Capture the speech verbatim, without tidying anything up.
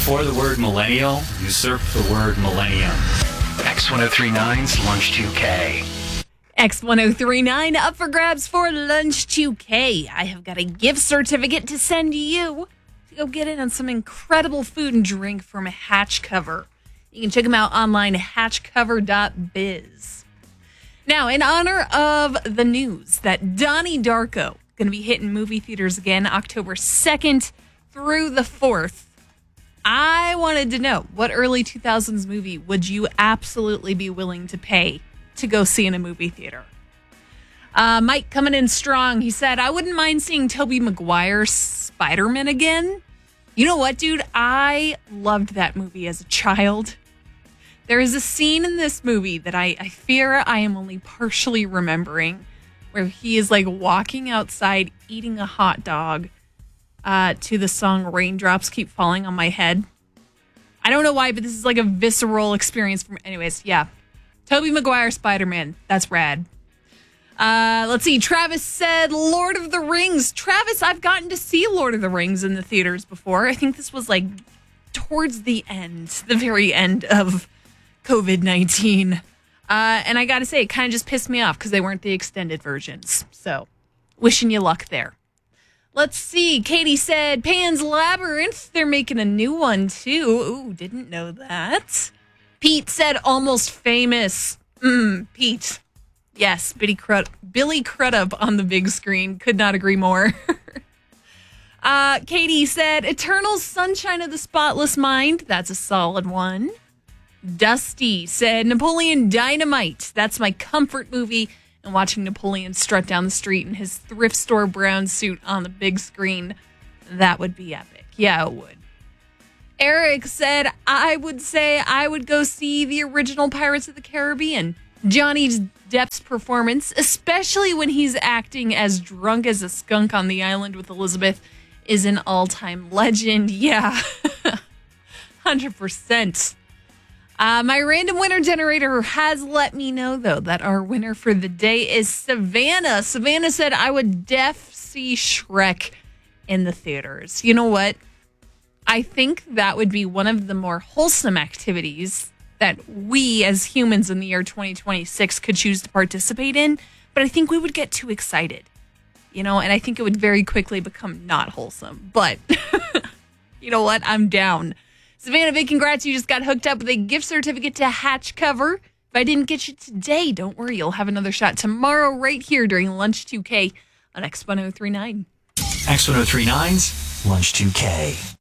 Before the word millennial, usurp the word millennium. X ten thirty-nine's Lunch two K. X ten thirty-nine up for grabs for Lunch two K. I have got a gift certificate to send you to go get in on some incredible food and drink from Hatch Cover. You can check them out online at hatch cover dot biz. Now, in honor of the news that Donnie Darko going to be hitting movie theaters again October second through the fourth, I wanted to know, what early two thousands movie would you absolutely be willing to pay to go see in a movie theater? Uh, Mike coming in strong. He said, I wouldn't mind seeing Tobey Maguire's Spider-Man again. You know what, dude? I loved that movie as a child. There is a scene in this movie that I, I fear I am only partially remembering, where he is like walking outside eating a hot dog uh, to the song Raindrops Keep Falling on My Head. I don't know why, but this is like a visceral experience. From, anyways, yeah. Tobey Maguire Spider-Man. That's rad. Uh, let's see. Travis said Lord of the Rings. Travis, I've gotten to see Lord of the Rings in the theaters before. I think this was like towards the end, the very end of covid nineteen. Uh, and I got to say, it kind of just pissed me off because they weren't the extended versions. So wishing you luck there. Let's see. Katie said Pan's Labyrinth. They're making a new one too. Ooh, didn't know that. Pete said Almost Famous. Mm, Pete. Yes, Billy, Crud- Billy Crudup on the big screen. Could not agree more. uh, Katie said Eternal Sunshine of the Spotless Mind. That's a solid one. Dusty said Napoleon Dynamite. That's my comfort movie. And watching Napoleon strut down the street in his thrift store brown suit on the big screen, that would be epic. Yeah, it would. Eric said, I would say I would go see the original Pirates of the Caribbean. Johnny Depp's performance, especially when he's acting as drunk as a skunk on the island with Elizabeth, is an all-time legend. Yeah, one hundred percent. Uh, my random winner generator has let me know, though, that our winner for the day is Savannah. Savannah said, I would def see Shrek in the theaters. You know what? I think that would be one of the more wholesome activities that we as humans in the year twenty twenty-six could choose to participate in. But I think we would get too excited, you know, and I think it would very quickly become not wholesome. But you know what? I'm down. Savannah, big congrats. You just got hooked up with a gift certificate to Hatch Cover. If I didn't get you today, don't worry. You'll have another shot tomorrow right here during Lunch two K on X ten thirty-nine. X ten thirty-nine's Lunch two K.